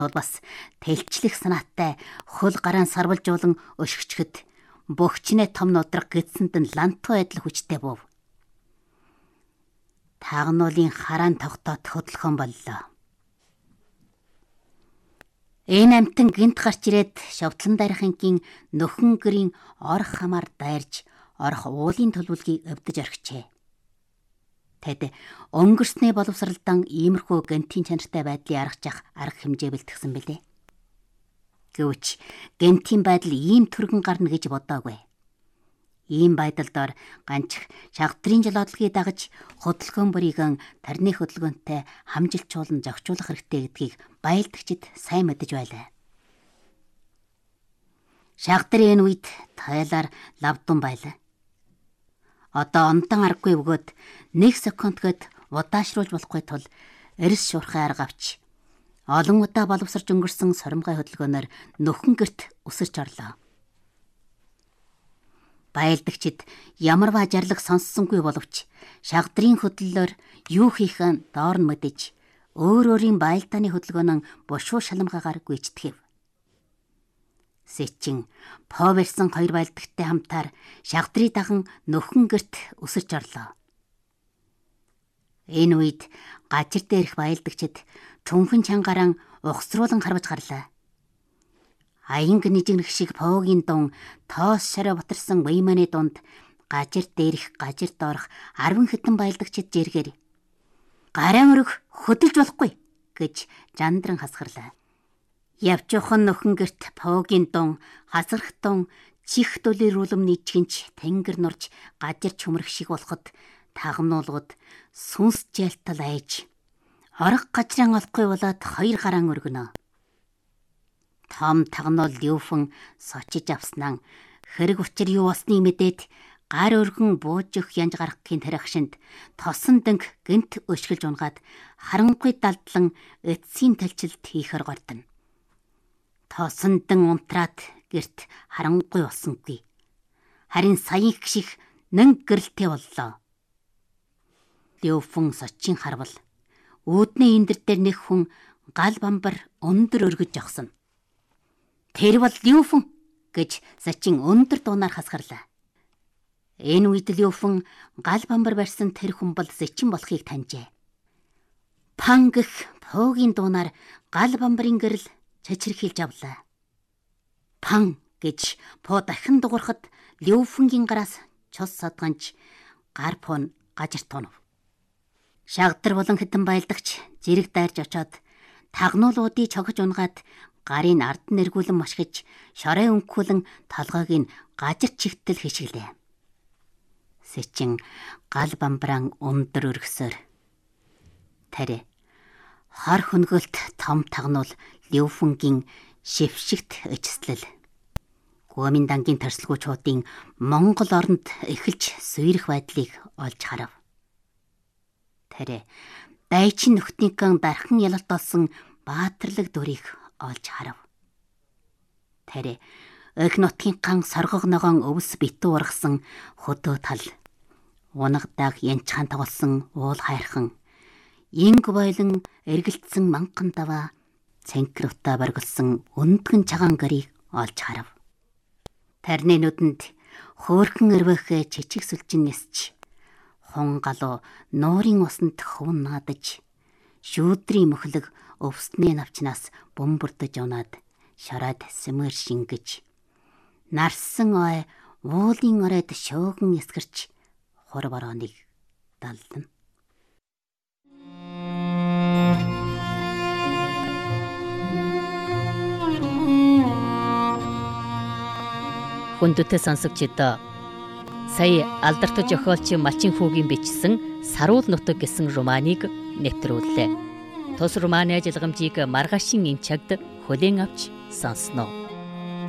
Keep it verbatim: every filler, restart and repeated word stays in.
бол бас тэлчлэх санаатай хөл гараан сарвалжуулан өшгчгэд бөхчнээ том нодрог гидсэнд нь лантуу адил хүчтэй бов. Тагнуулын хараан тогтоод хөдлөхөн боллоо. Энэ амтан гинт гарч ирээд шовтлон дарихынгийн нөхөн гэрийн орох хамаар дайрж орох уулын төлөвлөгийг өвдөж орхичээ. Тэд өнгөрсний боловсралдан иймэрхүү гентийн чанартай байдлыг аргаж арга хэмжээ бэлтгэсэн билээ. Гэвч гентийн байдал ийм түргэн гарна гэж бодоогүй. Ийм байдалд ганч шагтрын жолоодлогыг дагаж хөдөлгөөн бүрийгэн тарны хөдөлгөөнтэй хамжилчуулан зохицуулах хэрэгтэй гэдгийг баялдагчид сайн мэдэж байлаа. Шагтрын энэ үед тайлаар лавдун байлаа. Одоо онтон аргагүй бөгөөд нэг секундгэд удаашруулж болохгүй тул эрс шуурхай арга авч олон удаа боловсрч өнгөрсөн соромгой хөдөлгөөнөөр нөхөн гэрт өсөрч орлоо. Баялдагчид ямарваа жарлаг сонссонгүй боловч шагдрын хөдлөлөөр юу хийхэн доор нь мэдэж өөр өөрийн баялдааны хөдөлгөөнөн бушуу шалмгаагаар гүйцэтгэв. Сэчин Поверсон хоёр баялдагтай хамтаар шагдрыг даган нөхөн гэрт өсөрч орлоо. Энэ үед гажир дээрх баялдагчид чүнхэн чангаран ухсруулан харваж гарлаа. Аянг нижигнэх шиг Погийн дун тоос шараа бутарсан Вейманы дунд гажир дээрх гажир доорх арван хэдэн баялдагчид жиргээр гараан өрг хөдөлж болохгүй гэж жандран хасгарлаа. Явж явхан нөхөн гэрт Погийн дун хасрах дун чих дөлөрүүлм нийчгэнч тэнгэр нурж гажир чөмрөх шиг болоход тагнуулгад сүнс жаалтал айж орох гажран олохгүй болоод хоёр гараан өргөнө. Том тагнуул Люфэн сочиж авснаа хэрэг учир юу болсныг мэдээд гар өргөн бууж өгөх янж гарахын тарихшинд тосон дэнг гинт өшгөлж унгаад харанхуй далдлан эцсийн талчилт хийхэр гордно. Тосон дэн унтраад гэрт харанхуй болсонгүй. Харин саяын шиг нэн гэрэлтэй боллоо. Люфэн сочийн харвал үүдний эндэр дээр нэг хүн гал бамбар өндөр өргөж жогсон. Тэр бол Люфэн гэж сачин өндөр дуунаар хасгарлаа. Энэ үед Люфэн гал бамбар барьсан тэр хүн бол сэчин болохыг таньжээ. Пан гэх Погийн дуунаар гал бамбарын гэрэл чачирхийлж авлаа. Пан гэж По дахин дуурахад Люфэнгийн гараас цус садганч гар Пон гажирт тонов. Шагдар болон хэдэн баялдагч зэрэг дайрж очоод тагнуулуудыг цогж унгаад гарын ард нь эргүүлэн мошгиж шорой өнгөхүүлэн толгойг нь гажир чигтэл хишгэлээ. Сэчин гал бамбаран өндөр өргөсөөр тарэ хар хөнгөлт том тагнуул Люфэнгийн шившигт эцэслэл Гуаминдангийн тарсалгуучуудын Монгол оронд эхэлж суйрах байдлыг олж харав. Тарэ дайчин нөхдийнхөн дархан ялалт болсон баатарлаг дүрийг олж харав. Тарэ өх нутгийнхаа соргог ногоон өвс битүү ургасан хөдөө тал унагдааг янчхан тоглосон уул хайрхан инг бойлон эргэлтсэн манган даваа цэнкэр утаа баргалсан өндгөн цагаан гарыг олж харав. Тарны нүдэнд хөөрхөн өрвөхөө чичиг сүлжин нисч хун галуу нуурын усанд хөвн наадаж шүүдрийн мөхлөг өвсний навчнаас бөмбөрдөж унаад шараад сэмэр шингэж нарсан ой уулын оройд шөөгөн эсгэрч хур борооныг далдана. Хүндэтэй сонсогчдоо сая алдарт зохиолч Малчин хүүгийн бичсэн Саруул нутаг гэсэн романыг нэвтрүүллээ. Тус романы ажиллагамжийг маргаашин энэ цагт хүлээн авч сонсноо.